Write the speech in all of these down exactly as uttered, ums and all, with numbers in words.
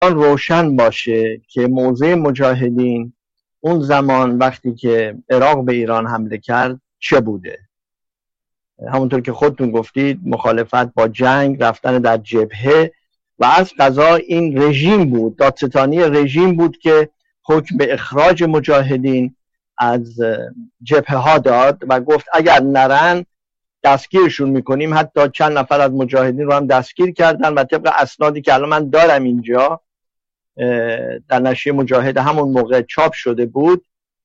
دوستان روشن باشه که موضع مجاهدین اون زمان وقتی که عراق به ایران حمله کرد چه بوده. همونطور که خودتون گفتید مخالفت با جنگ، رفتن در جبهه و از قضا این رژیم بود، دادستانی رژیم بود که حکم به اخراج مجاهدین از جبهه ها داد و گفت اگر نرن دستگیرشون میکنیم. حتی چند نفر از مجاهدین رو هم دستگیر کردن و طبق اسنادی که الان من دارم اینجا در نشریه مجاهد همون موقع چاپ شده بود،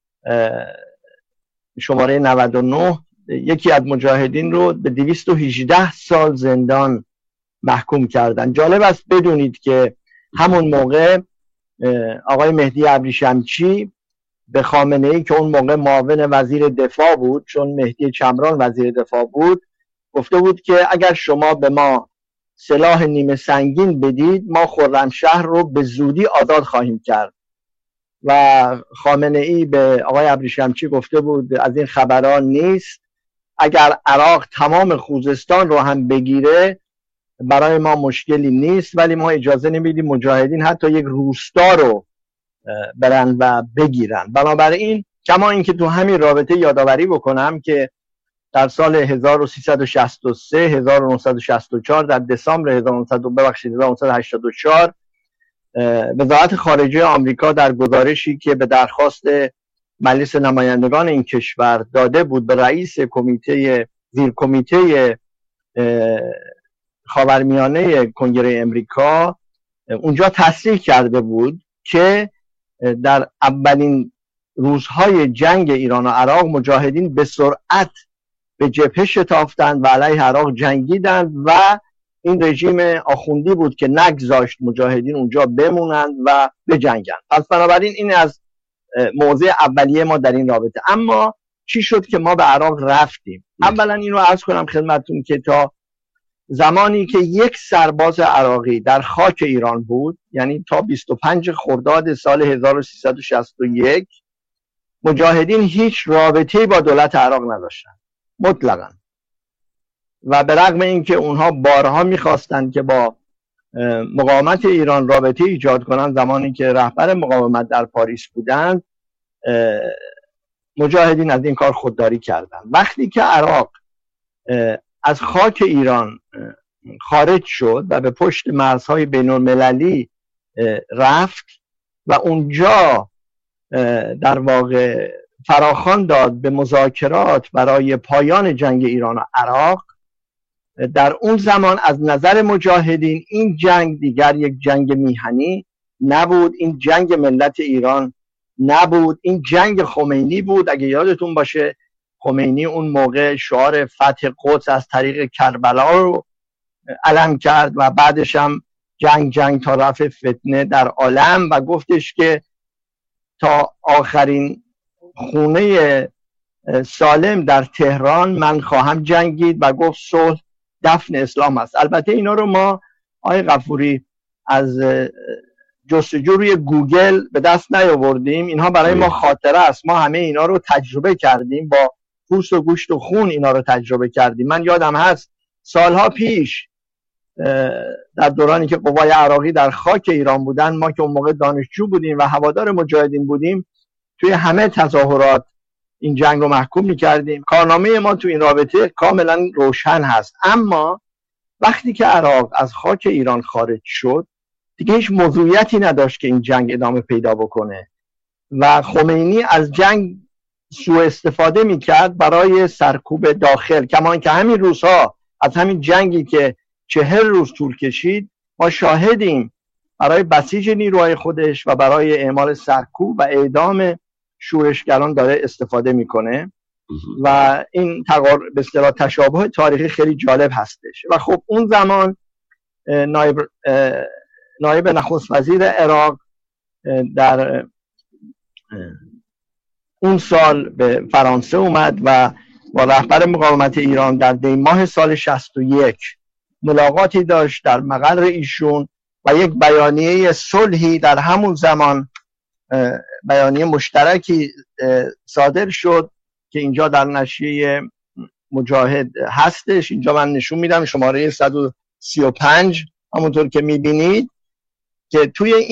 شماره نود و نه، یکی از مجاهدین رو به دویست و هجده سال زندان محکوم کردن. جالب است بدونید که همون موقع آقای مهدی ابریشمچی به خامنه ای که اون موقع معاون وزیر دفاع بود، چون مهدی چمران وزیر دفاع بود، گفته بود که اگر شما به ما سلاح نیمه سنگین بدید ما خرمشهر رو به زودی آزاد خواهیم کرد. و خامنه ای به آقای ابریشمچی گفته بود از این خبران نیست، اگر عراق تمام خوزستان رو هم بگیره برای ما مشکلی نیست، ولی ما اجازه نمیدیم مجاهدین حتی یک روستا رو برن و بگیرن. بنابراین کما اینکه تو همین رابطه یادآوری بکنم که در سال هزار و سیصد و شصت و سه هزار و نهصد و شصت و چهار در دسامبر هزار و نهصد ببخشید هزار و نهصد و هشتاد و چهار وزارت خارجه آمریکا در گزارشی که به درخواست مجلس نمایندگان این کشور داده بود به رئیس کمیته زیر کمیته خاورمیانه کنگره امریکا، اونجا تصریح کرده بود که در اولین روزهای جنگ ایران و عراق مجاهدین به سرعت به جبهه شتافتند و علیه عراق جنگیدند و این رژیم آخوندی بود که نگذاشت مجاهدین اونجا بمونند و بجنگند. پس بنابراین این از موضع اولیه ما در این رابطه. اما چی شد که ما به عراق رفتیم؟ اولا این رو عرض کنم خدمتتون که تا زمانی که یک سرباز عراقی در خاک ایران بود، یعنی تا بیست و پنج خرداد سال هزار و سیصد و شصت و یک، مجاهدین هیچ رابطه‌ای با دولت عراق نداشتن مطلقاً. و به رغم اینکه اونها بارها میخواستند که با مقاومت ایران رابطه ایجاد کنند، زمانی که رهبر مقاومت در پاریس بودند مجاهدین از این کار خودداری کردند. وقتی که عراق از خاک ایران خارج شد و به پشت مرزهای بین المللی رفت و اونجا در واقع فراخوان داد به مذاکرات برای پایان جنگ ایران و عراق، در اون زمان از نظر مجاهدین این جنگ دیگر یک جنگ میهنی نبود، این جنگ ملت ایران نبود، این جنگ خمینی بود. اگه یادتون باشه خمینی اون موقع شعار فتح قدس از طریق کربلا رو علم کرد و بعدش هم جنگ جنگ تا رفع فتنه در عالم و گفتش که تا آخرین خونه سالم در تهران من خواهم جنگید و گفت صلح دفن اسلام است. البته اینا رو ما آقای غفوری از جستجو روی گوگل به دست نیاوردیم، اینها برای ما خاطره است. ما همه اینا رو تجربه کردیم، با پوست و گوشت و خون اینا رو تجربه کردیم. من یادم هست سالها پیش در دورانی که قوای عراقی در خاک ایران بودن، ما که اون موقع دانشجو بودیم و هوادار مجاهدین بودیم، توی همه تظاهرات این جنگ رو محکوم می‌کردیم. کارنامه ما تو این رابطه کاملا روشن هست. اما وقتی که عراق از خاک ایران خارج شد دیگه هیچ موضوعیتی نداشت که این جنگ ادامه پیدا بکنه و خمینی از جنگ سوء استفاده میکرد برای سرکوب داخل. کما اینکه همین روزها از همین جنگی که چهل روز طول کشید ما شاهدیم برای بسیج نیروهای خودش و برای اعمال سرکوب و اعدام شورشگران داره استفاده میکنه و این تقار... به اصطلاح تشابه تاریخی خیلی جالب هستش. و خب اون زمان نایب نایب نخست وزیر عراق در اون سال به فرانسه اومد و با رهبر مقاومت ایران در دی ماه سال شصت و یک ملاقاتی داشت در مقر ایشون و یک بیانیه صلحی در همون زمان، بیانیه مشترکی صادر شد که اینجا در نشریه مجاهد هستش. اینجا من نشون میدم، شماره صد و سی و پنج، همونطور که میبینید که توی